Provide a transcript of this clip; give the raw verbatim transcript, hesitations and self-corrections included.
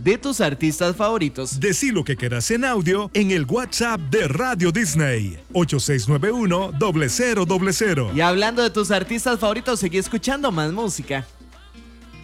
de tus artistas favoritos. Decí lo que quieras en audio en el WhatsApp de Radio Disney, ocho seis nueve uno, cero cero cero cero. Y hablando de tus artistas favoritos, seguí escuchando más música.